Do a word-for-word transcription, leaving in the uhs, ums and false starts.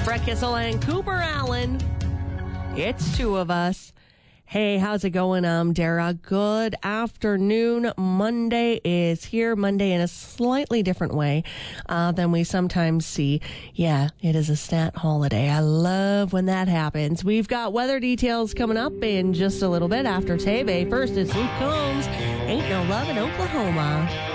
Brett Kissel and Cooper Allen. It's two of us. Hey, how's it going? I'm Dara. Good afternoon. Monday is here. Monday in a slightly different way uh, than we sometimes see. Yeah, it is a stat holiday. I love when that happens. We've got weather details coming up in just a little bit after Tave. First, it's Luke Combs. Ain't No Love in Oklahoma.